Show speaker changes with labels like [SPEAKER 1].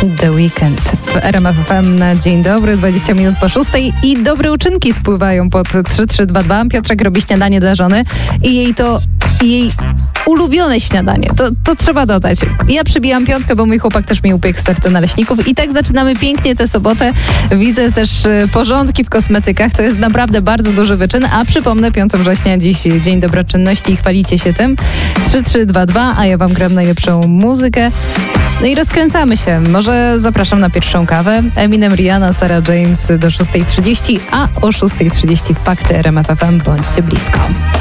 [SPEAKER 1] The Weekend w RMF FM na dzień dobry, 20 minut po 6 i dobre uczynki spływają pod 3322. Piotrek robi śniadanie dla żony i jej ulubione śniadanie. To trzeba dodać. Ja przybijam 5, bo mój chłopak też mi upiekł stertę naleśników i tak zaczynamy pięknie tę sobotę. Widzę też porządki w kosmetykach. To jest naprawdę bardzo duży wyczyn, a przypomnę, 5 września dziś Dzień Dobroczynności i chwalicie się tym. 3322, a ja wam gram najlepszą muzykę. No i rozkręcamy się. Może zapraszam na pierwszą kawę. Eminem, Rihanna, Sarah James do 6:30, a o 6:30 fakty RMF FM. Bądźcie blisko.